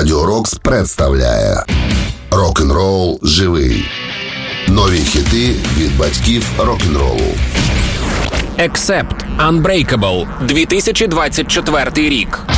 Радіо Рокс представляє Рок-н-рол живий. Нові хіти від батьків рок-н-ролу. Accept Unbreakable, 2024 рік.